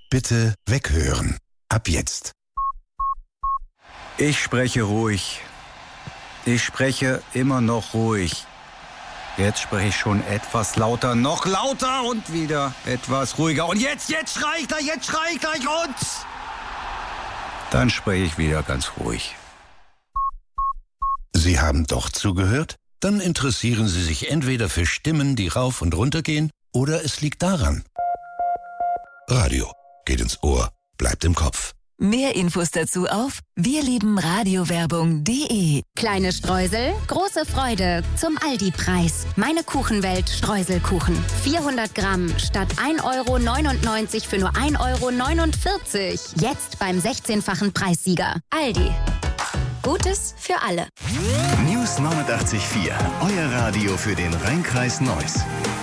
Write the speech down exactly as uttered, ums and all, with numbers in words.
Bitte weghören. Ab jetzt. Ich spreche ruhig. Ich spreche immer noch ruhig. Jetzt spreche ich schon etwas lauter, noch lauter und wieder etwas ruhiger. Und jetzt, jetzt schrei ich gleich, jetzt schrei ich gleich und... Dann spreche ich wieder ganz ruhig. Sie haben doch zugehört? Dann interessieren Sie sich entweder für Stimmen, die rauf und runter gehen, oder es liegt daran. Radio geht ins Ohr, bleibt im Kopf. Mehr Infos dazu auf wirliebenradiowerbung punkt de. Kleine Streusel, große Freude zum Aldi-Preis. Meine Kuchenwelt Streuselkuchen. vierhundert Gramm statt ein Euro neunundneunzig für nur ein Euro neunundvierzig. Jetzt beim sechzehnfachen Preissieger. Aldi. Gutes für alle. News neunundachtzig Komma vier. Euer Radio für den Rhein-Kreis Neuss.